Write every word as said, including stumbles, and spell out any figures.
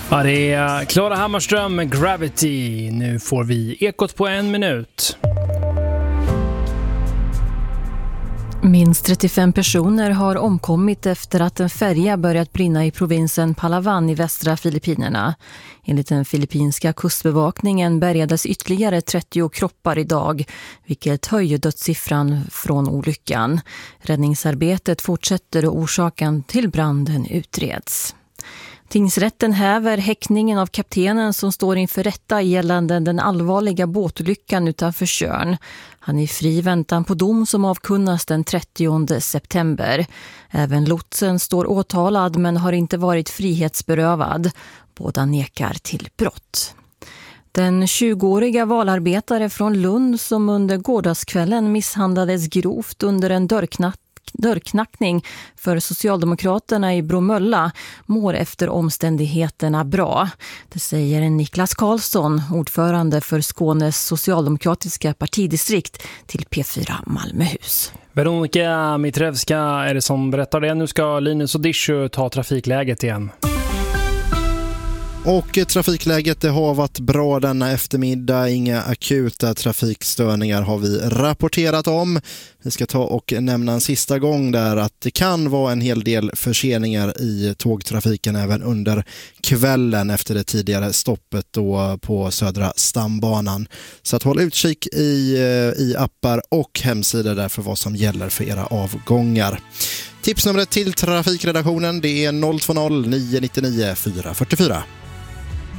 Ja, det är Klara Hammarström med Gravity. Nu får vi Ekot på en minut. Minst trettiofem personer har omkommit efter att en färja börjat brinna i provinsen Palawan i västra Filippinerna. Enligt den filippinska kustbevakningen bärgades ytterligare trettio kroppar idag, vilket höjer dödssiffran från olyckan. Räddningsarbetet fortsätter och orsaken till branden utreds. Tingsrätten häver häktningen av kaptenen som står inför rätta gällande den allvarliga båtolyckan utanför Tjörn. Han är fri väntan på dom som avkunnas den trettionde september. Även lotsen står åtalad men har inte varit frihetsberövad. Båda nekar till brott. Den tjugoåriga valarbetare från Lund som under gårdagskvällen misshandlades grovt under en dörrknack dörrknackning för Socialdemokraterna i Bromölla mår efter omständigheterna bra. Det säger Niklas Karlsson, ordförande för Skånes socialdemokratiska partidistrikt, till P fyra Malmöhus. Veronica Mitrevska är det som berättar det. Nu ska Linus och Dishu ta trafikläget igen. Och trafikläget det har varit bra denna eftermiddag. Inga akuta trafikstörningar har vi rapporterat om. Vi ska ta och nämna en sista gång där att det kan vara en hel del förseningar i tågtrafiken även under kvällen efter det tidigare stoppet då på Södra stambanan. Så att håll utkik i, i appar och hemsidor där för vad som gäller för era avgångar. Tipsnumret till trafikredaktionen det är noll två noll nio nio nio fyra fyra fyra.